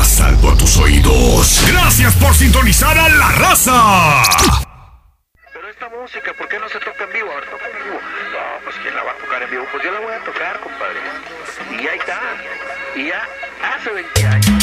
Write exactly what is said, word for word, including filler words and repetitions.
asalto a tus oídos. Gracias por sintonizar a La Raza. Pero esta música, ¿por qué no se toca en vivo? A ver, toca en vivo. No, pues ¿quién la va a tocar en vivo? Pues yo la voy a tocar, compadre. Y ahí está. Y ya hace veinte años.